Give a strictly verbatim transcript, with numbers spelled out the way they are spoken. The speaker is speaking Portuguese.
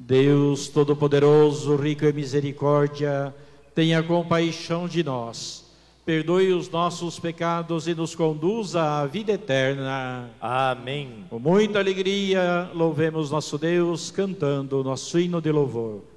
Deus Todo-Poderoso, rico em misericórdia, tenha compaixão de nós, perdoe os nossos pecados e nos conduza à vida eterna. Amém. Com muita alegria, louvemos nosso Deus, cantando nosso hino de louvor.